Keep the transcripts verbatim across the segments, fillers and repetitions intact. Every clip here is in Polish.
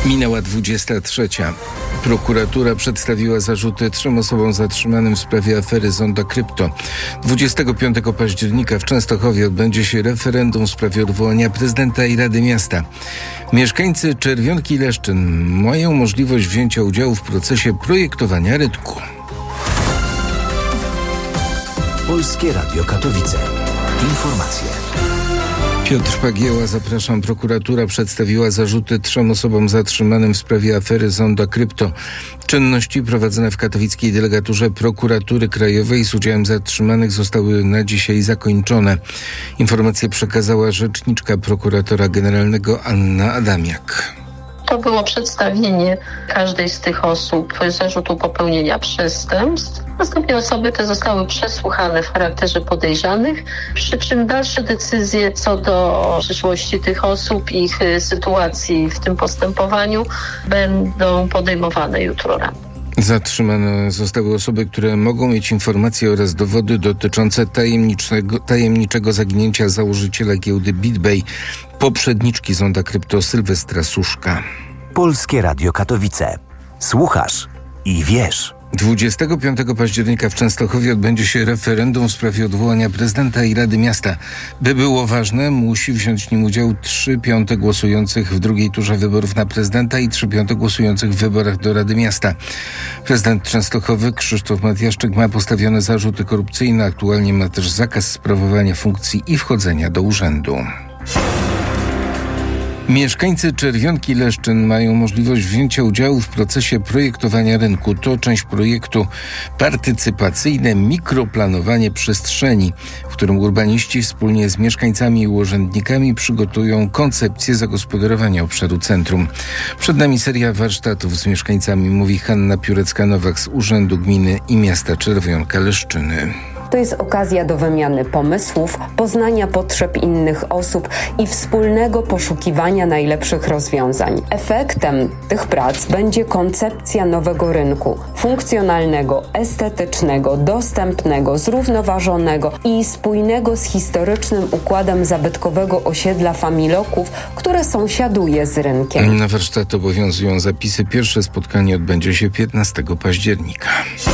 Minęła dwudziesta trzecia. Prokuratura przedstawiła zarzuty trzem osobom zatrzymanym w sprawie afery Zonda Krypto. dwudziestego piątego października w Częstochowie odbędzie się referendum w sprawie odwołania prezydenta i Rady Miasta. Mieszkańcy Czerwionki i Leszczyn mają możliwość wzięcia udziału w procesie projektowania rynku. Polskie Radio Katowice. Informacje. Piotr Pagieła, zapraszam. Prokuratura przedstawiła zarzuty trzem osobom zatrzymanym w sprawie afery Zonda Krypto. Czynności prowadzone w katowickiej delegaturze Prokuratury Krajowej z udziałem zatrzymanych zostały na dzisiaj zakończone. Informację przekazała rzeczniczka prokuratora generalnego Anna Adamiak. To było przedstawienie każdej z tych osób zarzutu popełnienia przestępstw. Następnie osoby te zostały przesłuchane w charakterze podejrzanych, przy czym dalsze decyzje co do przyszłości tych osób i ich sytuacji w tym postępowaniu będą podejmowane jutro rano. Zatrzymane zostały osoby, które mogą mieć informacje oraz dowody dotyczące tajemniczego, tajemniczego zaginięcia założyciela giełdy BitBay, poprzedniczki Zonda Krypto Sylwestra Suszka. Polskie Radio Katowice. Słuchasz i wiesz. dwudziestego piątego października w Częstochowie odbędzie się referendum w sprawie odwołania prezydenta i Rady Miasta. By było ważne, musi wziąć w nim udział trzy piąte głosujących w drugiej turze wyborów na prezydenta i trzy piąte głosujących w wyborach do Rady Miasta. Prezydent Częstochowy Krzysztof Matyjaszczyk ma postawione zarzuty korupcyjne, aktualnie ma też zakaz sprawowania funkcji i wchodzenia do urzędu. Mieszkańcy Czerwionki i Leszczyn mają możliwość wzięcia udziału w procesie projektowania rynku. To część projektu partycypacyjne mikroplanowanie przestrzeni, w którym urbaniści wspólnie z mieszkańcami i urzędnikami przygotują koncepcję zagospodarowania obszaru centrum. Przed nami seria warsztatów z mieszkańcami, mówi Hanna Piórecka-Nowak z Urzędu Gminy i Miasta Czerwionka-Leszczyny. To jest okazja do wymiany pomysłów, poznania potrzeb innych osób i wspólnego poszukiwania najlepszych rozwiązań. Efektem tych prac będzie koncepcja nowego rynku, funkcjonalnego, estetycznego, dostępnego, zrównoważonego i spójnego z historycznym układem zabytkowego osiedla Familoków, które sąsiaduje z rynkiem. Na warsztat obowiązują zapisy. Pierwsze spotkanie odbędzie się piętnastego października.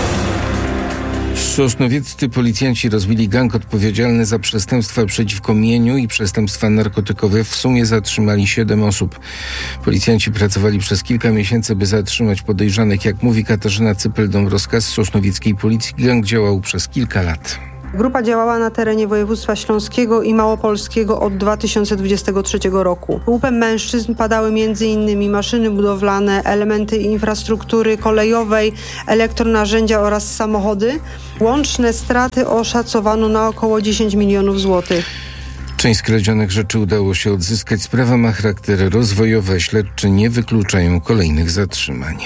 Sosnowieccy policjanci rozbili gang odpowiedzialny za przestępstwa przeciwko mieniu i przestępstwa narkotykowe. W sumie zatrzymali siedem osób. Policjanci pracowali przez kilka miesięcy, by zatrzymać podejrzanych. Jak mówi Katarzyna Cypel-Dąbrowska z sosnowieckiej policji, gang działał przez kilka lat. Grupa działała na terenie województwa śląskiego i małopolskiego od dwa tysiące dwudziestego trzeciego roku. Łupem mężczyzn padały między innymi maszyny budowlane, elementy infrastruktury kolejowej, elektronarzędzia oraz samochody. Łączne straty oszacowano na około dziesięć milionów złotych. Część skradzionych rzeczy udało się odzyskać. Sprawa ma charakter rozwojowy, a śledczy nie wykluczają kolejnych zatrzymań.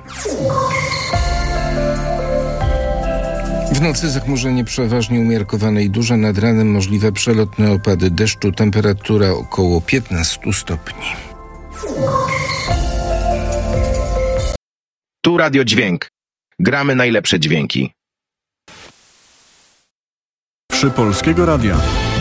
W nocy zachmurzenie przeważnie umiarkowane i duże, nad ranem możliwe przelotne opady deszczu, temperatura około piętnaście stopni. Tu Radio Dźwięk. Gramy najlepsze dźwięki. Przy Polskiego Radia.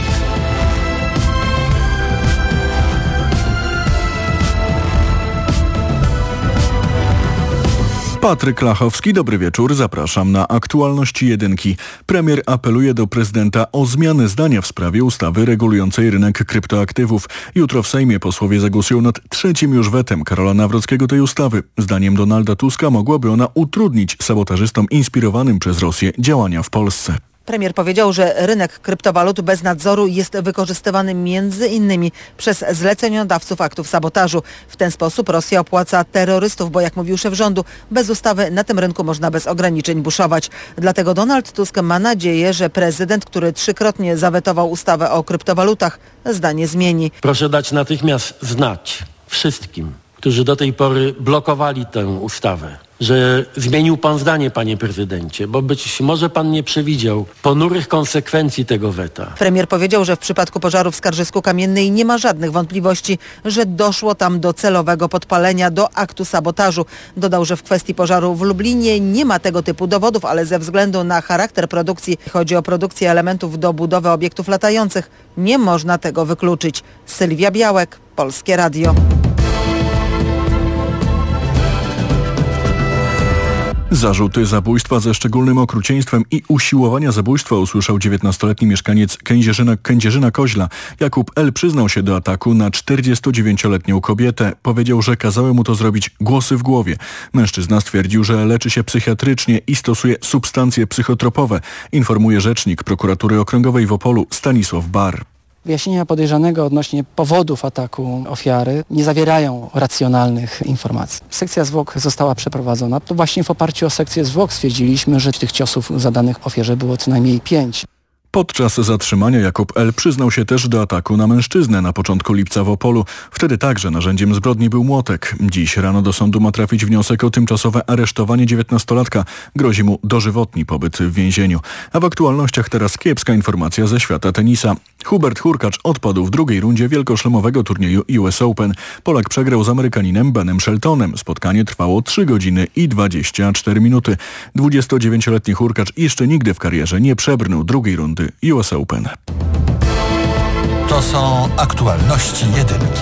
Patryk Lachowski, dobry wieczór. Zapraszam na aktualności jedynki. Premier apeluje do prezydenta o zmianę zdania w sprawie ustawy regulującej rynek kryptoaktywów. Jutro w Sejmie posłowie zagłosują nad trzecim już wetem Karola Nawrockiego tej ustawy. Zdaniem Donalda Tuska mogłaby ona utrudnić sabotażystom inspirowanym przez Rosję działania w Polsce. Premier powiedział, że rynek kryptowalut bez nadzoru jest wykorzystywany między innymi przez zleceniodawców aktów sabotażu. W ten sposób Rosja opłaca terrorystów, bo jak mówił szef rządu, bez ustawy na tym rynku można bez ograniczeń buszować. Dlatego Donald Tusk ma nadzieję, że prezydent, który trzykrotnie zawetował ustawę o kryptowalutach, zdanie zmieni. Proszę dać natychmiast znać wszystkim, którzy do tej pory blokowali tę ustawę, że zmienił pan zdanie, panie prezydencie, bo być może pan nie przewidział ponurych konsekwencji tego weta. Premier powiedział, że w przypadku pożaru w Skarżysku-Kamiennej nie ma żadnych wątpliwości, że doszło tam do celowego podpalenia, do aktu sabotażu. Dodał, że w kwestii pożaru w Lublinie nie ma tego typu dowodów, ale ze względu na charakter produkcji, chodzi o produkcję elementów do budowy obiektów latających, nie można tego wykluczyć. Sylwia Białek, Polskie Radio. Zarzuty zabójstwa ze szczególnym okrucieństwem i usiłowania zabójstwa usłyszał dziewiętnastoletni mieszkaniec Kędzierzyna, Kędzierzyna Koźla. Jakub L. przyznał się do ataku na czterdziestodziewięcioletnią kobietę. Powiedział, że kazały mu to zrobić głosy w głowie. Mężczyzna stwierdził, że leczy się psychiatrycznie i stosuje substancje psychotropowe, informuje rzecznik prokuratury okręgowej w Opolu Stanisław Bar. Wyjaśnienia podejrzanego odnośnie powodów ataku ofiary nie zawierają racjonalnych informacji. Sekcja zwłok została przeprowadzona. To właśnie w oparciu o sekcję zwłok stwierdziliśmy, że tych ciosów zadanych ofierze było co najmniej pięć. Podczas zatrzymania Jakub L. przyznał się też do ataku na mężczyznę na początku lipca w Opolu. Wtedy także narzędziem zbrodni był młotek. Dziś rano do sądu ma trafić wniosek o tymczasowe aresztowanie dziewiętnastolatka. Grozi mu dożywotni pobyt w więzieniu. A w aktualnościach teraz kiepska informacja ze świata tenisa. Hubert Hurkacz odpadł w drugiej rundzie wielkoszlemowego turnieju U S Open. Polak przegrał z Amerykaninem Benem Sheltonem. Spotkanie trwało trzy godziny i dwadzieścia cztery minuty. dwudziestodziewięcioletni Hurkacz jeszcze nigdy w karierze nie przebrnął drugiej rundy U S Open. To są aktualności jedynki.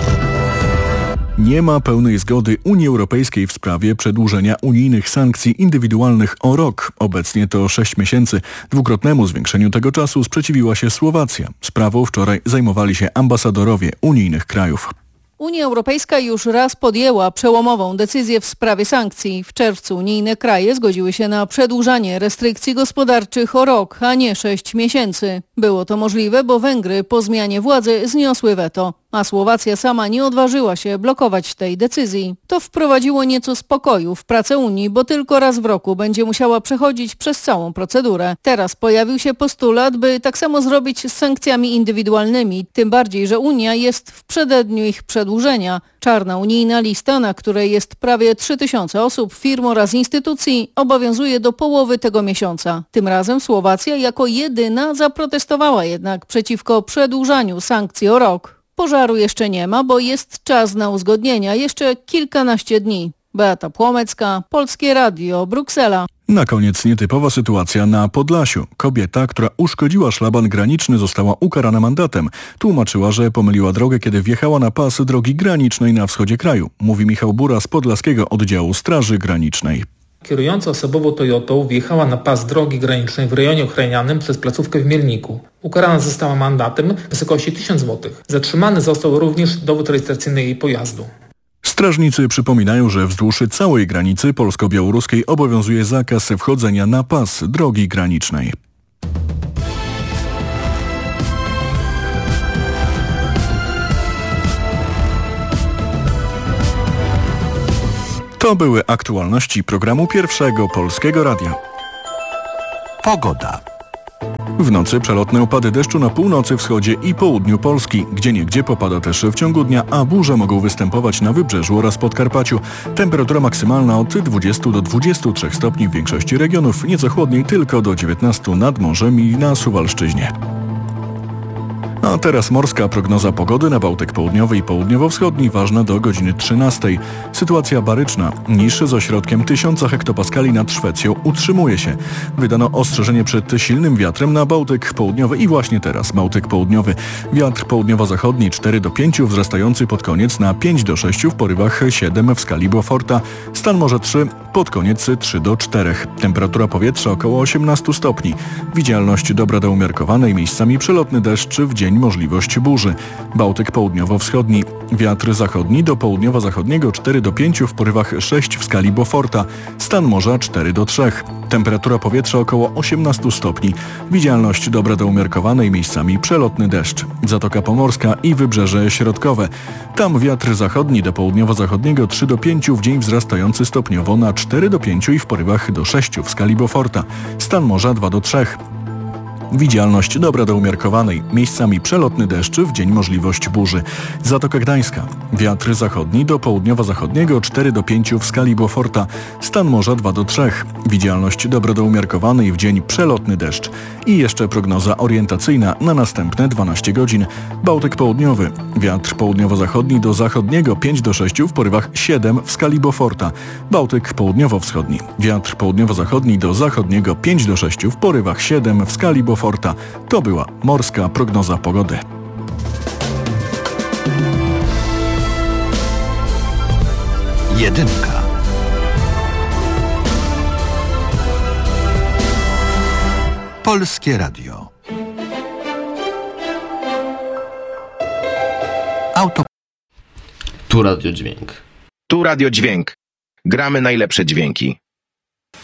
Nie ma pełnej zgody Unii Europejskiej w sprawie przedłużenia unijnych sankcji indywidualnych o rok. Obecnie to sześć miesięcy. Dwukrotnemu zwiększeniu tego czasu sprzeciwiła się Słowacja. Sprawą wczoraj zajmowali się ambasadorowie unijnych krajów. Unia Europejska już raz podjęła przełomową decyzję w sprawie sankcji. W czerwcu unijne kraje zgodziły się na przedłużanie restrykcji gospodarczych o rok, a nie sześć miesięcy. Było to możliwe, bo Węgry po zmianie władzy zniosły weto, a Słowacja sama nie odważyła się blokować tej decyzji. To wprowadziło nieco spokoju w pracę Unii, bo tylko raz w roku będzie musiała przechodzić przez całą procedurę. Teraz pojawił się postulat, by tak samo zrobić z sankcjami indywidualnymi, tym bardziej, że Unia jest w przededniu ich przedłużenia. Czarna unijna lista, na której jest prawie trzy tysiące osób, firm oraz instytucji, obowiązuje do połowy tego miesiąca. Tym razem Słowacja jako jedyna zaprotestowała jednak przeciwko przedłużaniu sankcji o rok. Pożaru jeszcze nie ma, bo jest czas na uzgodnienia, jeszcze kilkanaście dni. Beata Płomecka, Polskie Radio, Bruksela. Na koniec nietypowa sytuacja na Podlasiu. Kobieta, która uszkodziła szlaban graniczny, została ukarana mandatem. Tłumaczyła, że pomyliła drogę, kiedy wjechała na pas drogi granicznej na wschodzie kraju. Mówi Michał Bura z podlaskiego oddziału Straży Granicznej. Kierująca osobową Toyotą wjechała na pas drogi granicznej w rejonie ochranianym przez placówkę w Mielniku. Ukarana została mandatem w wysokości tysiąc złotych. Zatrzymany został również dowód rejestracyjny jej pojazdu. Strażnicy przypominają, że wzdłuż całej granicy polsko-białoruskiej obowiązuje zakaz wchodzenia na pas drogi granicznej. To były aktualności programu Pierwszego Polskiego Radia. Pogoda. W nocy przelotne opady deszczu na północy, wschodzie i południu Polski. Gdzieniegdzie popada też w ciągu dnia, a burze mogą występować na Wybrzeżu oraz Podkarpaciu. Temperatura maksymalna od dwudziestu do dwudziestu trzech stopni w większości regionów, nieco chłodniej tylko do dziewiętnastu nad morzem i na Suwalszczyźnie. A teraz morska prognoza pogody na Bałtyk Południowy i Południowo-Wschodni, ważna do godziny trzynastej. Sytuacja baryczna. Niż z ośrodkiem tysiąc hektopaskali nad Szwecją utrzymuje się. Wydano ostrzeżenie przed silnym wiatrem na Bałtyk Południowy i właśnie teraz Bałtyk Południowy. Wiatr południowo-zachodni cztery do pięciu, wzrastający pod koniec na pięć do sześciu, w porywach siedem w skali Beauforta. Stan morza trzy, pod koniec trzy do czterech. Temperatura powietrza około osiemnastu stopni. Widzialność dobra do umiarkowanej, miejscami przelotny deszcz, w dzień możliwość burzy. Bałtyk południowo-wschodni. Wiatr zachodni do południowo-zachodniego cztery do pięciu, w porywach sześć w skali Beauforta. Stan morza cztery do trzech. Temperatura powietrza około osiemnastu stopni. Widzialność dobra do umiarkowanej, miejscami przelotny deszcz. Zatoka Pomorska i Wybrzeże Środkowe. Tam wiatr zachodni do południowo-zachodniego trzy do pięciu, w dzień wzrastający stopniowo na cztery do pięciu i w porywach do sześciu w skali Beauforta. Stan morza dwa do trzech. Widzialność dobra do umiarkowanej, miejscami przelotny deszcz, w dzień możliwość burzy. Zatoka Gdańska. Wiatr zachodni do południowo-zachodniego cztery do pięciu w skali Beauforta. Stan morza dwa do trzech. Widzialność dobra do umiarkowanej, w dzień przelotny deszcz. I jeszcze prognoza orientacyjna na następne dwanaście godzin. Bałtyk Południowy. Wiatr południowo-zachodni do zachodniego pięć do sześciu, w porywach siedem w skali Beauforta. Bałtyk Południowo-Wschodni. Wiatr południowo-zachodni do zachodniego pięć do sześciu, w porywach siedem w skali Beauforta. To była morska prognoza pogody. Jedynka. Polskie Radio. Auto. Tu radiodźwięk. Tu radiodźwięk. Gramy najlepsze dźwięki.